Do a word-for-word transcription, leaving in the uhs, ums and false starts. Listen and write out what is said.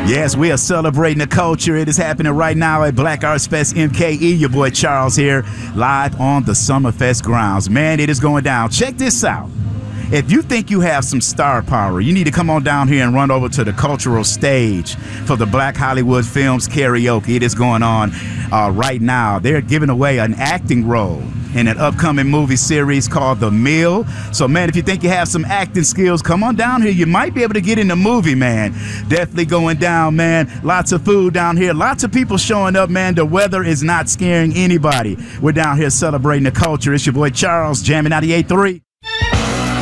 Yes, we are celebrating the culture. It is happening right now at Black Arts Fest M K E. Your boy Charles here, live on the Summerfest grounds. Man, it is going down. Check this out. If you think you have some star power, you need to come on down here and run over to the cultural stage for the Black Hollywood Films Karaoke. It is going on uh, right now. They're giving away an acting role in an upcoming movie series called The Mill. So, man, if you think you have some acting skills, come on down here. You might be able to get in the movie, man. Definitely going down, man. Lots of food down here. Lots of people showing up, man. The weather is not scaring anybody. We're down here celebrating the culture. It's your boy Charles, Jamming ninety-eight point three.